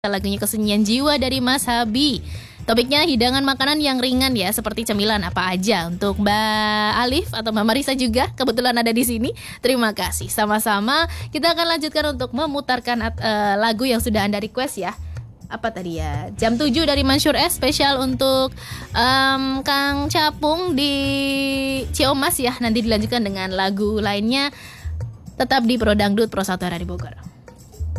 Lagunya Kesunyian Jiwa dari Mas Habi. Topiknya hidangan makanan yang ringan ya, seperti cemilan apa aja. Untuk Mbak Alif atau Mbak Marisa juga kebetulan ada di sini. Terima kasih. Sama-sama kita akan lanjutkan untuk memutarkan lagu yang sudah Anda request ya. Apa tadi ya? Jam 7 dari Mansur S spesial untuk Kang Capung di Ciomas ya. Nanti dilanjutkan dengan lagu lainnya. Tetap di Pro Dangdut Pro 1 di Bogor.